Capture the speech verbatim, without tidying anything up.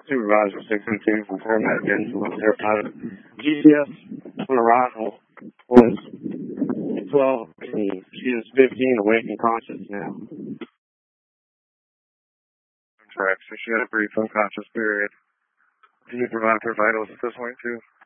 Supervisor six one two from Corvette again from their pilot. G P S on arrival was twelve fifteen. She is fifteen, awake and conscious now. Correct. So she had a brief unconscious period. Do you provide her vitals at this point too?